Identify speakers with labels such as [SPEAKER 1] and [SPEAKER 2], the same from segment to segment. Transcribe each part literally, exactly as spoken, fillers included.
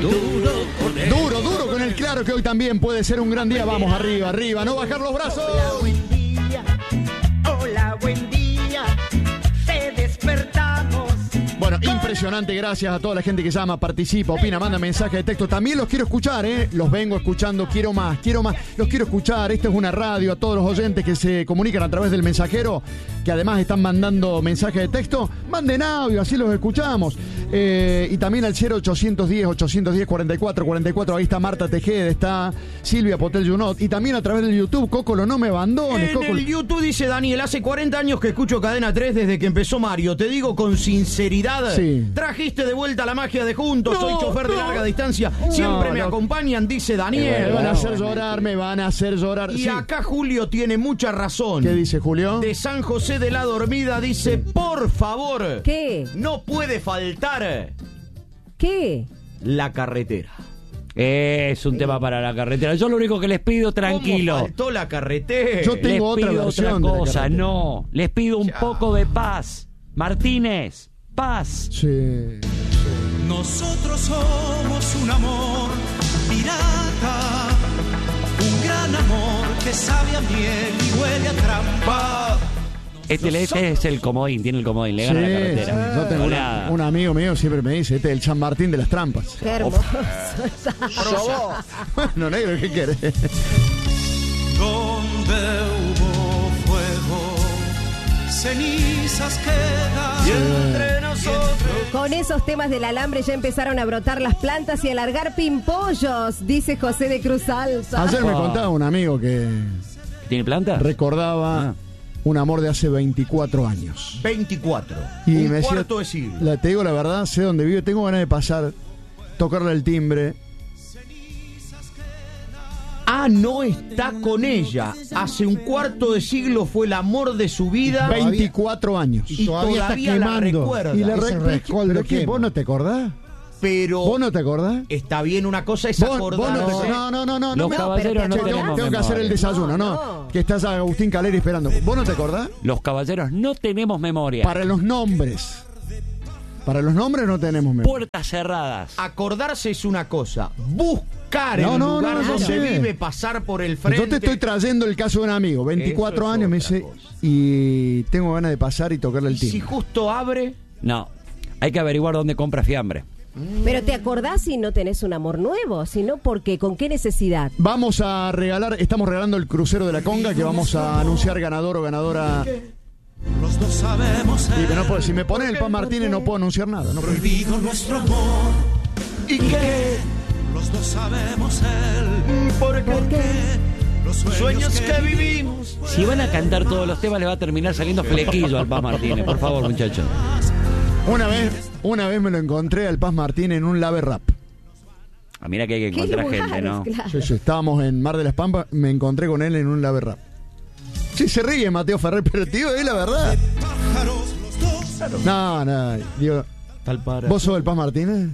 [SPEAKER 1] Duro con él.
[SPEAKER 2] Duro, duro con el claro, que hoy también puede ser un gran día. Vamos arriba, arriba, no bajar los brazos.
[SPEAKER 3] Hola, buen día. Hola, buen día. Te despertamos.
[SPEAKER 2] Bueno, impresionante, gracias a toda la gente que llama, participa, opina, manda mensaje de texto. También los quiero escuchar, ¿eh? Los vengo escuchando, quiero más, quiero más. Los quiero escuchar, esta es una radio, a todos los oyentes que se comunican a través del mensajero, que además están mandando mensajes de texto, manden audio, así los escuchamos. Eh, y también al cero ochocientos diez, ochocientos diez, cuarenta y cuatro cuarenta y cuatro, ahí está Marta Tejeda, está Silvia Potel Junot, y también a través del YouTube, Cocolo, no me abandones.
[SPEAKER 4] En
[SPEAKER 2] Cocolo.
[SPEAKER 4] el YouTube dice Daniel, hace cuarenta años que escucho Cadena tres desde que empezó Mario. Te digo con sinceridad,
[SPEAKER 2] Sí.
[SPEAKER 4] trajiste de vuelta la magia de juntos.
[SPEAKER 2] No,
[SPEAKER 4] Soy chofer de
[SPEAKER 2] no.
[SPEAKER 4] larga distancia. Siempre
[SPEAKER 2] No,
[SPEAKER 4] me
[SPEAKER 2] no.
[SPEAKER 4] acompañan, dice
[SPEAKER 2] Me
[SPEAKER 4] Daniel.
[SPEAKER 2] van a hacer llorar, me van a hacer llorar.
[SPEAKER 4] Y
[SPEAKER 2] Sí.
[SPEAKER 4] acá Julio tiene mucha razón.
[SPEAKER 2] ¿Qué dice Julio?
[SPEAKER 4] De San José de la Dormida dice, por favor,
[SPEAKER 5] ¿Qué?
[SPEAKER 4] no puede faltar
[SPEAKER 5] ¿Qué?
[SPEAKER 4] la carretera.
[SPEAKER 1] Es un tema para la carretera. Yo lo único que les pido, tranquilo.
[SPEAKER 4] ¿Cómo faltó la carretera?
[SPEAKER 2] Yo te-
[SPEAKER 1] Les
[SPEAKER 2] Tengo otra
[SPEAKER 1] pido
[SPEAKER 2] versión
[SPEAKER 1] otra
[SPEAKER 2] de la
[SPEAKER 1] cosa,
[SPEAKER 2] carretera.
[SPEAKER 1] no. Les pido un
[SPEAKER 4] Ya.
[SPEAKER 1] poco de paz. Martínez, paz.
[SPEAKER 2] Sí.
[SPEAKER 6] Nosotros somos un amor pirata, un gran amor que sabe a miel y huele a trampa.
[SPEAKER 1] Este, este es el comodín, tiene el comodín, le gana
[SPEAKER 2] Sí,
[SPEAKER 1] la carretera.
[SPEAKER 2] sí. Yo tengo una-
[SPEAKER 1] Goleada.
[SPEAKER 2] un amigo mío siempre me dice, este es el San Martín de las trampas.
[SPEAKER 5] Qué hermoso.
[SPEAKER 2] Bueno, negro, ¿qué querés?
[SPEAKER 6] Donde hubo fuego, cenizas quedan.
[SPEAKER 4] Entre nosotros.
[SPEAKER 5] Con esos temas del alambre ya empezaron a brotar las plantas y a largar pimpollos, dice José de Cruz Alta.
[SPEAKER 2] Ayer me
[SPEAKER 1] Wow.
[SPEAKER 2] contaba un amigo que
[SPEAKER 1] ¿Tiene planta?
[SPEAKER 2] recordaba
[SPEAKER 1] Ah.
[SPEAKER 2] un amor de hace veinticuatro años.
[SPEAKER 4] veinticuatro.
[SPEAKER 2] Y
[SPEAKER 4] un
[SPEAKER 2] me decía,
[SPEAKER 4] cuarto de siglo.
[SPEAKER 2] la, te digo la verdad, sé dónde vive, tengo ganas de pasar, tocarle el timbre.
[SPEAKER 4] Ah, no está con ella. Hace un cuarto de siglo fue el amor de su vida.
[SPEAKER 2] veinticuatro años.
[SPEAKER 4] Y todavía,
[SPEAKER 7] está
[SPEAKER 4] la
[SPEAKER 7] quemando.
[SPEAKER 4] recuerda.
[SPEAKER 2] Y la
[SPEAKER 7] Ese
[SPEAKER 2] re-
[SPEAKER 7] rescoldo
[SPEAKER 2] ¿Pero qué?
[SPEAKER 7] quema.
[SPEAKER 2] ¿Vos no te acordás?
[SPEAKER 4] Pero
[SPEAKER 2] ¿Vos no te acordás?
[SPEAKER 4] está bien, una cosa es
[SPEAKER 2] Vos, vos
[SPEAKER 4] acordarse.
[SPEAKER 2] no, te, no, no, no, no.
[SPEAKER 1] Los
[SPEAKER 2] no me-
[SPEAKER 1] caballeros no
[SPEAKER 2] Che, tengo,
[SPEAKER 1] tenemos
[SPEAKER 2] tengo que hacer el
[SPEAKER 1] memoria.
[SPEAKER 2] desayuno, no,
[SPEAKER 5] No, no.
[SPEAKER 2] Que estás a Agustín Caleri esperando. ¿Vos no te acordás?
[SPEAKER 1] Los caballeros no tenemos memoria.
[SPEAKER 2] Para los nombres. Para los nombres no tenemos memoria.
[SPEAKER 1] Puertas cerradas.
[SPEAKER 4] Acordarse es una cosa. Buscar
[SPEAKER 2] No,
[SPEAKER 4] el
[SPEAKER 2] no,
[SPEAKER 4] lugar
[SPEAKER 2] no, yo
[SPEAKER 4] donde
[SPEAKER 2] sé.
[SPEAKER 4] vive, pasar por el frente.
[SPEAKER 2] Yo te estoy trayendo el caso de un amigo, veinticuatro
[SPEAKER 4] Eso es
[SPEAKER 2] años, me
[SPEAKER 4] otra
[SPEAKER 2] dice,
[SPEAKER 4] cosa.
[SPEAKER 2] y tengo ganas de pasar y tocarle el
[SPEAKER 4] Y si
[SPEAKER 2] timbre.
[SPEAKER 4] justo abre,
[SPEAKER 1] No. Hay que averiguar dónde compra fiambre.
[SPEAKER 5] Pero te acordás si no tenés un amor nuevo, sino porque, ¿con qué necesidad?
[SPEAKER 2] Vamos a regalar, estamos regalando el crucero de la Conga, que vamos a anunciar ganador o ganadora.
[SPEAKER 6] Los dos sabemos
[SPEAKER 2] Y que no
[SPEAKER 6] el
[SPEAKER 2] puedo, si me pones el Pan Martínez no puedo anunciar nada. No puedo.
[SPEAKER 6] prohibido nuestro amor.
[SPEAKER 4] ¿y qué?
[SPEAKER 6] Los dos sabemos el
[SPEAKER 4] ¿Por qué?
[SPEAKER 6] los sueños,
[SPEAKER 4] Sueños
[SPEAKER 6] que
[SPEAKER 4] que vivimos.
[SPEAKER 1] Si van a cantar todos los temas, le va a terminar saliendo flequillo al Paz Martínez. Por favor, muchachos.
[SPEAKER 2] Una vez, una vez me lo encontré al Paz Martínez en un lave rap.
[SPEAKER 1] Ah, mira que hay que
[SPEAKER 5] ¿Qué
[SPEAKER 1] encontrar
[SPEAKER 5] lugares,
[SPEAKER 1] gente, ¿no?
[SPEAKER 5] claro?
[SPEAKER 2] Sí, sí, estábamos en Mar de las Pampas, me encontré con él en un lave rap. Sí, se ríe Mateo Ferrer, pero tío, es la verdad.
[SPEAKER 6] pájaros, los dos.
[SPEAKER 2] No, no, digo,
[SPEAKER 4] Tal para.
[SPEAKER 2] ¿vos sos el Paz Martínez?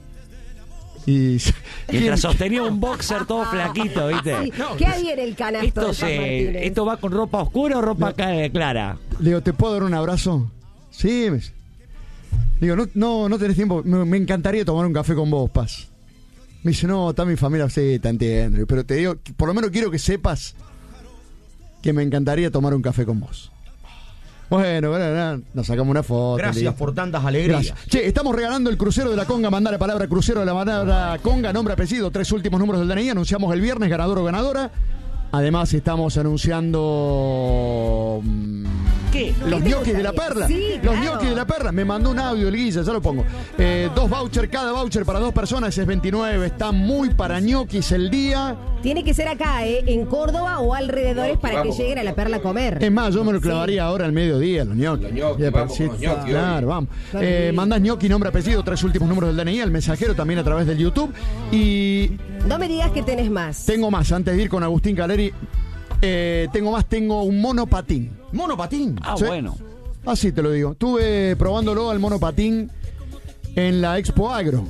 [SPEAKER 2] Y...
[SPEAKER 1] Mientras sostenía un boxer todo flaquito, ¿viste?
[SPEAKER 5] Sí, ¿qué hay en el canasto
[SPEAKER 1] Esto,
[SPEAKER 5] de Paz
[SPEAKER 1] se,
[SPEAKER 5] Martínez?
[SPEAKER 1] ¿Esto va con ropa oscura o ropa ca- clara?
[SPEAKER 2] Le digo, ¿te puedo dar un abrazo? Sí. Me... Digo, no, no, no tenés tiempo. Me, me encantaría tomar un café con vos, Paz. Me dice, no, está mi familia. Sí, te entiendo. Pero te digo, por lo menos quiero que sepas que me encantaría tomar un café con vos. Bueno, bueno, nos sacamos una foto.
[SPEAKER 4] Gracias
[SPEAKER 2] listo.
[SPEAKER 4] por tantas alegrías.
[SPEAKER 2] Gracias. Che, estamos regalando el crucero de la Conga. Mandar la palabra crucero de la palabra Conga, nombre, apellido, tres últimos números del D N I. Anunciamos el viernes ganador o ganadora. Además, estamos anunciando. mm,
[SPEAKER 1] ¿Qué?
[SPEAKER 2] Los
[SPEAKER 5] te
[SPEAKER 2] ñoquis de la
[SPEAKER 5] gustaría?
[SPEAKER 2] perla.
[SPEAKER 5] Sí,
[SPEAKER 2] Los
[SPEAKER 5] claro.
[SPEAKER 2] ñoquis de la perla. Me mandó un audio el Guilla, ya lo pongo. Eh, dos vouchers, cada voucher para dos personas es veintinueve. Está muy para ñoquis el día.
[SPEAKER 5] Tiene que ser acá, ¿eh? En Córdoba o alrededores para que lleguen a la perla a comer.
[SPEAKER 2] Es más, yo me lo clavaría ahora al mediodía, los ñoquis.
[SPEAKER 8] Los ñoquis,
[SPEAKER 2] Ya,
[SPEAKER 8] vamos
[SPEAKER 2] sí,
[SPEAKER 8] con los ñoquis
[SPEAKER 2] Claro,
[SPEAKER 8] hoy.
[SPEAKER 2] vamos. Eh, mandás ñoqui, nombre, apellido, tres últimos números del D N I, al mensajero también a través del YouTube. Y
[SPEAKER 5] No me digas que tenés más.
[SPEAKER 2] tengo más, antes de ir con Agustín Caleri, eh, tengo más, tengo un monopatín.
[SPEAKER 4] Monopatín.
[SPEAKER 1] Ah,
[SPEAKER 2] Sí.
[SPEAKER 1] bueno.
[SPEAKER 2] Así te lo digo. Estuve probándolo al monopatín en la Expo Agro.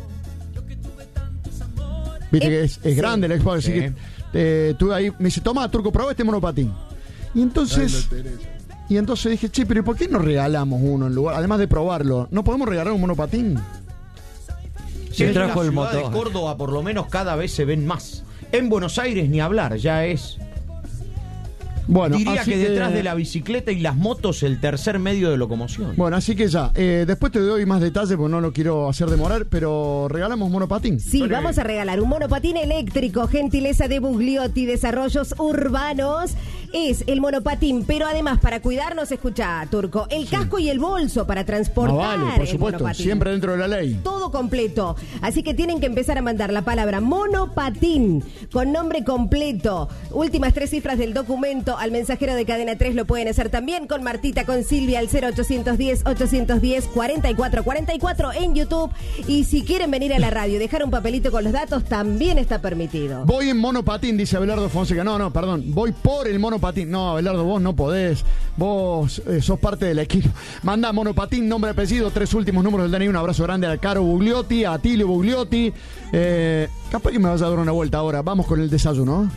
[SPEAKER 2] Viste
[SPEAKER 5] Eh,
[SPEAKER 2] que es, es
[SPEAKER 5] sí.
[SPEAKER 2] grande la Expo Agro, así
[SPEAKER 4] Sí.
[SPEAKER 2] que eh, estuve ahí. Me dice, toma, Turco, probá este monopatín. Y entonces, y entonces dije, che, pero ¿por qué no regalamos uno en lugar? Además de probarlo, ¿no podemos regalar un monopatín?
[SPEAKER 1] Se
[SPEAKER 4] en
[SPEAKER 1] trajo
[SPEAKER 4] la
[SPEAKER 1] el
[SPEAKER 4] ciudad
[SPEAKER 1] motor.
[SPEAKER 4] de Córdoba, por lo menos, cada vez se ven más. En Buenos Aires ni hablar, ya es...
[SPEAKER 2] Bueno,
[SPEAKER 4] Diría
[SPEAKER 2] así
[SPEAKER 4] que detrás de la bicicleta y las motos, el tercer medio de locomoción.
[SPEAKER 2] Bueno, así que ya. Eh, después te doy más detalles porque no lo quiero hacer demorar, pero regalamos monopatín.
[SPEAKER 5] Sí, vamos a regalar un monopatín eléctrico, gentileza de Bugliotti Desarrollos Urbanos. Es el monopatín, pero además para cuidarnos, escucha, Turco, el casco y el bolso para transportar.
[SPEAKER 2] Ah, vale, por
[SPEAKER 5] el
[SPEAKER 2] supuesto,
[SPEAKER 5] monopatín.
[SPEAKER 2] siempre dentro de la ley.
[SPEAKER 5] Todo completo. Así que tienen que empezar a mandar la palabra monopatín con nombre completo. Últimas tres cifras del documento al mensajero de Cadena tres. Lo pueden hacer también con Martita, con Silvia al cero ochocientos diez, ochocientos diez, cuarenta y cuatro cuarenta y cuatro en YouTube. Y si quieren venir a la radio y dejar un papelito con los datos, también está permitido.
[SPEAKER 2] Voy en monopatín, dice Abelardo Fonseca. No, no, perdón. Voy por el monopatín. No, Abelardo, vos no podés. Vos eh, sos parte del equipo. Manda monopatín, nombre, apellido, tres últimos números del D N I. Un abrazo grande a Caro Bugliotti, a Atilio Bugliotti. Eh, capaz que me vas a dar una vuelta ahora. Vamos con el desayuno.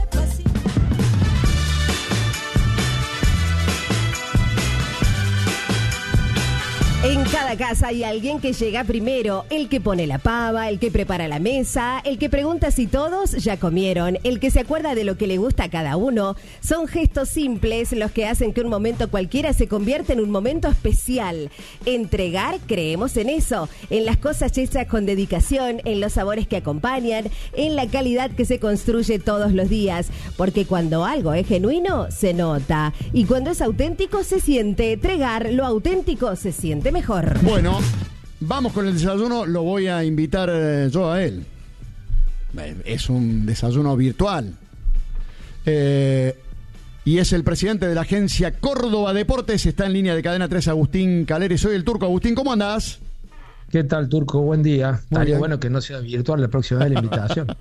[SPEAKER 5] En cada casa hay alguien que llega primero, el que pone la pava, el que prepara la mesa, el que pregunta si todos ya comieron, el que se acuerda de lo que le gusta a cada uno. Son gestos simples los que hacen que un momento cualquiera se convierta en un momento especial. Entregar, creemos en eso, en las cosas hechas con dedicación, en los sabores que acompañan, en la calidad que se construye todos los días. Porque cuando algo es genuino, se nota. Y cuando es auténtico, se siente. Entregar lo auténtico se siente mejor.
[SPEAKER 2] Bueno, vamos con el desayuno. Lo voy a invitar eh, yo a él. Eh, Es un desayuno virtual. Eh, y es el presidente de la agencia Córdoba Deportes. Está en línea de Cadena tres, Agustín Caleri. Soy el Turco. Agustín, ¿cómo andás?
[SPEAKER 7] ¿Qué tal, Turco? Buen día.
[SPEAKER 2] Muy
[SPEAKER 7] Estaría
[SPEAKER 2] bien.
[SPEAKER 7] bueno que no sea virtual la próxima vez la invitación.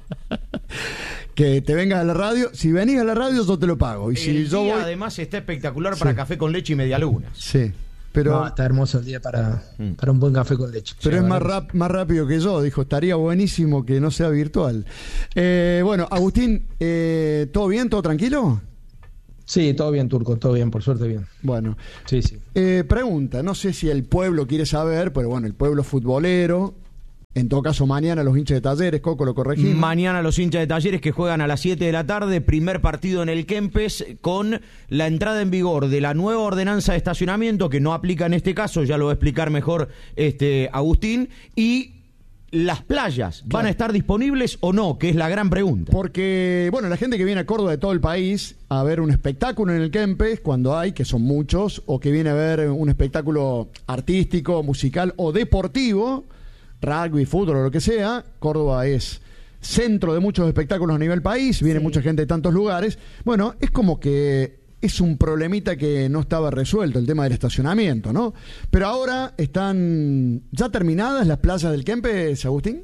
[SPEAKER 2] Que te vengas a la radio. Si venís a la radio, yo te lo pago. Y si
[SPEAKER 4] el
[SPEAKER 2] yo
[SPEAKER 4] día,
[SPEAKER 2] voy...
[SPEAKER 4] además, está espectacular para
[SPEAKER 2] Sí.
[SPEAKER 4] café con leche y medialunas.
[SPEAKER 2] Sí, pero...
[SPEAKER 7] No, está hermoso el día para,
[SPEAKER 4] Mm.
[SPEAKER 7] para un buen café con leche.
[SPEAKER 2] Pero
[SPEAKER 7] Sí,
[SPEAKER 2] es más,
[SPEAKER 7] verdad.
[SPEAKER 2] rap- más rápido que yo, dijo, estaría buenísimo que no sea virtual. Eh, bueno, Agustín, eh, ¿todo bien? ¿Todo tranquilo?
[SPEAKER 7] Sí, todo bien, Turco, todo bien, por suerte bien.
[SPEAKER 2] Bueno,
[SPEAKER 7] Sí, sí.
[SPEAKER 2] eh, pregunta, no sé si el pueblo quiere saber, pero bueno, el pueblo futbolero, en todo caso mañana los hinchas de Talleres, Coco, lo corregimos.
[SPEAKER 4] Mañana los hinchas de Talleres que juegan a las siete de la tarde, primer partido en el Kempes, con la entrada en vigor de la nueva ordenanza de estacionamiento, que no aplica en este caso, ya lo va a explicar mejor este Agustín, y las playas, ¿van
[SPEAKER 2] Claro.
[SPEAKER 4] a estar disponibles o no? Que es la gran pregunta.
[SPEAKER 2] Porque, bueno, la gente que viene a Córdoba de todo el país a ver un espectáculo en el Kempes, cuando hay, que son muchos, o que viene a ver un espectáculo artístico, musical o deportivo, rugby, fútbol o lo que sea, Córdoba es centro de muchos espectáculos a nivel país, viene
[SPEAKER 5] Sí.
[SPEAKER 2] mucha gente de tantos lugares. Bueno, es como que es un problemita que no estaba resuelto, el tema del estacionamiento, ¿no? Pero ahora están ya terminadas las playas del Kempes, Agustín.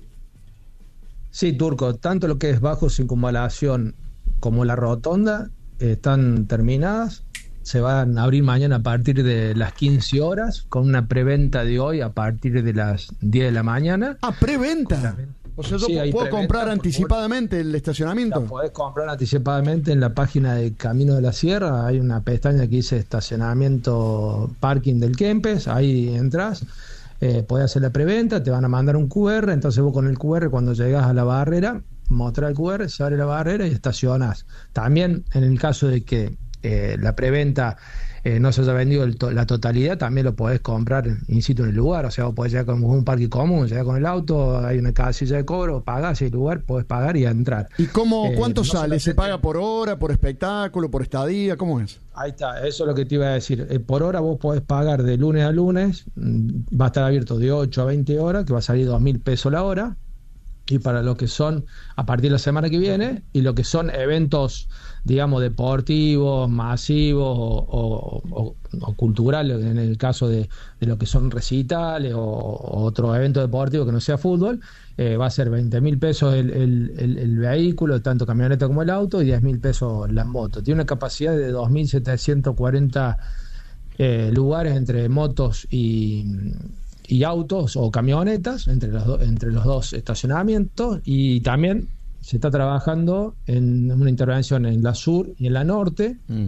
[SPEAKER 7] Sí, Turco, tanto lo que es bajo circunvalación como la rotonda eh, están terminadas. Se van a abrir mañana a partir de las quince horas, con una preventa de hoy a partir de las diez de la mañana.
[SPEAKER 2] Ah, preventa. O sea, yo
[SPEAKER 7] Sí, hay
[SPEAKER 2] puedo
[SPEAKER 7] preventa,
[SPEAKER 2] comprar
[SPEAKER 7] por
[SPEAKER 2] anticipadamente el
[SPEAKER 7] La
[SPEAKER 2] estacionamiento.
[SPEAKER 7] podés comprar anticipadamente en la página de Camino de la Sierra. Hay una pestaña que dice estacionamiento parking del Kempes. Ahí entras, eh, podés hacer la preventa, te van a mandar un Q R. Entonces vos con el Q R, cuando llegas a la barrera, mostrás el Q R, se abre la barrera y estacionás. También en el caso de que eh, la preventa eh, no se haya vendido el to- la totalidad, también lo podés comprar in situ en el lugar. O sea, vos podés llegar con un parque común, llegar con el auto, hay una casilla de cobro, pagás el lugar, podés pagar y entrar.
[SPEAKER 2] ¿Y cómo,
[SPEAKER 7] Eh,
[SPEAKER 2] cuánto
[SPEAKER 7] no
[SPEAKER 2] sale? ¿Se
[SPEAKER 7] solamente-
[SPEAKER 2] paga por hora, por espectáculo, por estadía? ¿Cómo es?
[SPEAKER 7] Ahí está, eso es lo que te iba a decir. Eh, por hora vos podés pagar de lunes a lunes, mm, va a estar abierto de ocho a veinte horas, que va a salir dos mil pesos la hora. Y para lo que son, a partir de la semana que viene, y lo que son eventos, digamos, deportivos, masivos o, o- o- o culturales, en el caso de, de lo que son recitales o, o otro evento deportivo que no sea fútbol, eh, va a ser veinte mil pesos el, el, el- el vehículo, tanto camioneta como el auto, y diez mil pesos la moto. Tiene una capacidad de dos mil setecientos cuarenta eh, lugares entre motos y... y autos o camionetas entre los, do- entre los dos estacionamientos, y también se está trabajando en una intervención en la sur y en la norte,
[SPEAKER 4] Mm.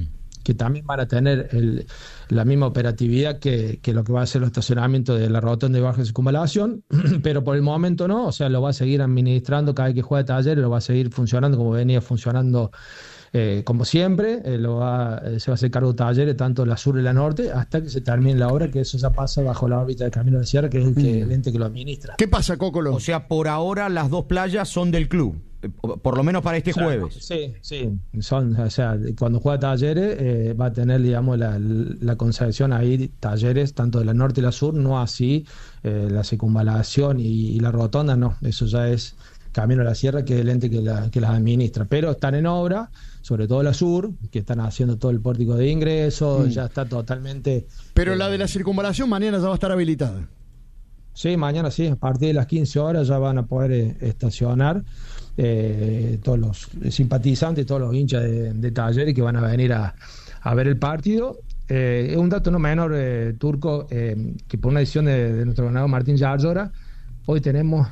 [SPEAKER 7] que también van a tener el, la misma operatividad que, que lo que va a ser el estacionamiento de la rotonda de baja circunvalación, pero por el momento no, o sea, lo va a seguir administrando cada vez que juega Talleres, lo va a seguir funcionando como venía funcionando eh, como siempre, eh, lo va, eh, se va a hacer cargo de Talleres, tanto la sur y la norte, hasta que se termine la obra, que eso ya pasa bajo la órbita de Camino de la Sierra, que es el, que, el ente que lo administra.
[SPEAKER 2] ¿Qué pasa, Cócolo?
[SPEAKER 4] O sea, por ahora las dos playas son del club, por lo menos para este
[SPEAKER 7] O sea,
[SPEAKER 4] jueves.
[SPEAKER 7] Sí, sí, son, o sea, cuando juega Talleres eh, va a tener, digamos, la, la concesión ahí, Talleres, tanto de la norte y la sur, no así eh, la circunvalación y, y la rotonda, no, eso ya es Camino de la Sierra, que es el ente que, la, que las administra, pero están en obra, sobre todo la sur, que están haciendo todo el pórtico de ingreso, mm. ya está totalmente...
[SPEAKER 2] Pero
[SPEAKER 7] eh,
[SPEAKER 2] la de la circunvalación mañana ya va a estar habilitada.
[SPEAKER 7] Sí, mañana sí, a partir de las quince horas ya van a poder eh, estacionar eh, todos los simpatizantes, todos los hinchas de, de Talleres que van a venir a, a ver el partido. Eh, es un dato no menor, eh, Turco, eh, que por una decisión de, de nuestro gobernador Martín Yarlora, hoy tenemos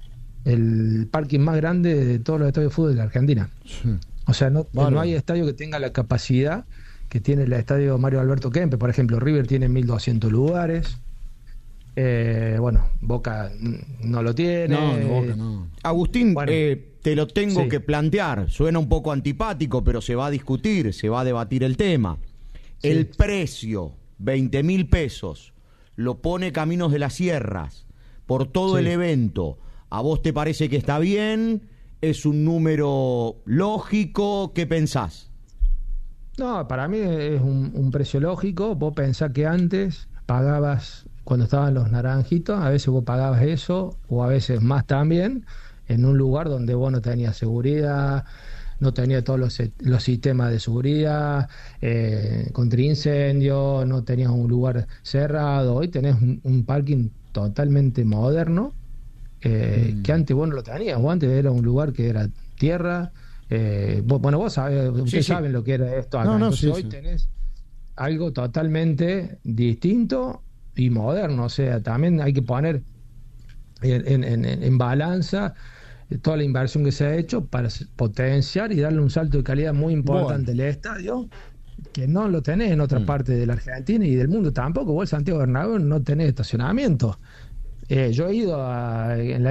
[SPEAKER 7] el parking más grande de todos los estadios de fútbol de la Argentina. Sí. O sea, no, vale. no hay estadio que tenga la capacidad que tiene el estadio Mario Alberto Kempes. Por ejemplo, River tiene mil doscientos lugares. Eh, bueno, Boca no lo tiene.
[SPEAKER 2] No, no Boca no.
[SPEAKER 4] Agustín,
[SPEAKER 7] bueno,
[SPEAKER 4] eh, te lo tengo
[SPEAKER 7] sí.
[SPEAKER 4] que plantear. Suena un poco antipático, pero se va a discutir, se va a debatir el tema. Sí. El precio, veinte mil pesos, lo pone Caminos de las Sierras por todo sí. el evento. ¿A vos te parece que está bien? ¿Es un número lógico? ¿Qué pensás?
[SPEAKER 7] No, para mí es un, un precio lógico. Vos pensás que antes pagabas, cuando estaban los naranjitos, a veces vos pagabas eso, o a veces más también, en un lugar donde vos no tenías seguridad, no tenías todos los, los sistemas de seguridad, eh, contra incendio, no tenías un lugar cerrado. Hoy tenés un, un parking totalmente moderno, eh, mm. que antes vos no lo tenías. Vos antes era un lugar que era tierra. Eh, vos, bueno, vos sabés, ustedes sí, sí. saben lo que era esto acá.
[SPEAKER 2] No, no,
[SPEAKER 7] Entonces
[SPEAKER 2] sí,
[SPEAKER 7] hoy
[SPEAKER 2] sí.
[SPEAKER 7] tenés algo totalmente distinto y moderno. O sea, también hay que poner en, en, en, en balanza toda la inversión que se ha hecho para potenciar y darle un salto de calidad muy importante bueno. al estadio, que no lo tenés en otra mm. parte de la Argentina y del mundo tampoco. Vos, Santiago Bernabéu, no tenés estacionamiento. Eh, yo he ido a, en la